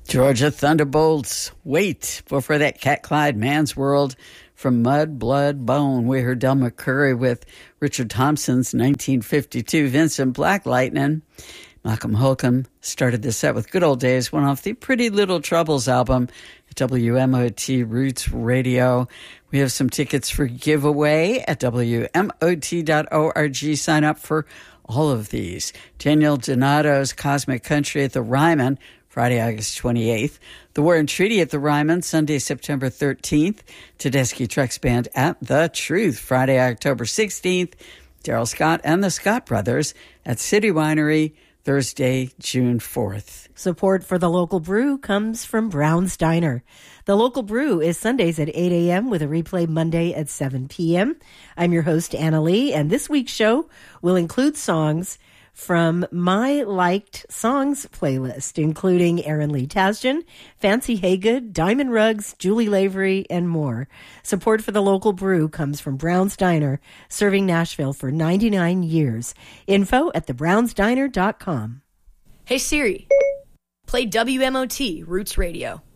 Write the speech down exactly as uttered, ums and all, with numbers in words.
Georgia Thunderbolts, Wait. Before that, Cat Clyde, Man's World. From Mud, Blood, Bone, we heard Del McCurry with Richard Thompson's nineteen fifty-two Vincent Black Lightning. Malcolm Holcomb started the set with Good Old Days, one off the Pretty Little Troubles album at W M O T Roots Radio. We have some tickets for giveaway at W M O T dot org. Sign up for all of these. Daniel Donato's Cosmic Country at the Ryman, Friday, August twenty-eighth. The War and Treaty at the Ryman, Sunday, September thirteenth. Tedeschi Trucks Band at The Truth, Friday, October sixteenth. Daryl Scott and the Scott Brothers at City Winery, Thursday, June fourth. Support for the local brew comes from Brown's Diner. The local brew is Sundays at eight a.m. with a replay Monday at seven p.m. I'm your host, Anna Lee, and this week's show will include songs from my liked songs playlist, including Aaron Lee Tasjan, Fancy Haygood, Diamond Rugs, Julie Lavery, and more. Support for the local brew comes from Brown's Diner, serving Nashville for ninety-nine years. Info at the browns diner dot com. Hey Siri, play W M O T Roots Radio.